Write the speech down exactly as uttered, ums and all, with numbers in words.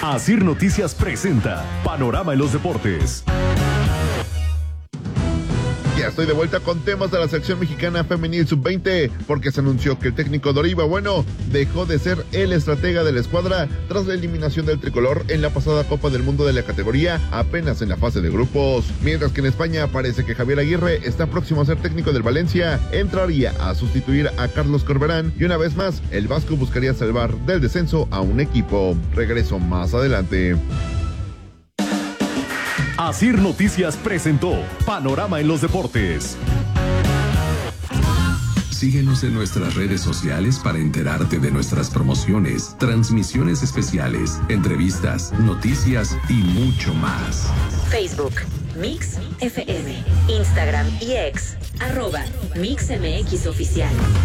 Asir Noticias presenta Panorama en los Deportes. Ya estoy de vuelta con temas de la selección mexicana femenil sub veinte, porque se anunció que el técnico Doriva Bueno dejó de ser el estratega de la escuadra tras la eliminación del tricolor en la pasada Copa del Mundo de la categoría, apenas en la fase de grupos. Mientras que en España parece que Javier Aguirre está próximo a ser técnico del Valencia, entraría a sustituir a Carlos Corberán y una vez más el vasco buscaría salvar del descenso a un equipo. Regreso más adelante. Asir Noticias presentó Panorama en los Deportes. Síguenos en nuestras redes sociales para enterarte de nuestras promociones, transmisiones especiales, entrevistas, noticias y mucho más. Facebook, Mix F M, Instagram y X, arroba Mix M X Oficial.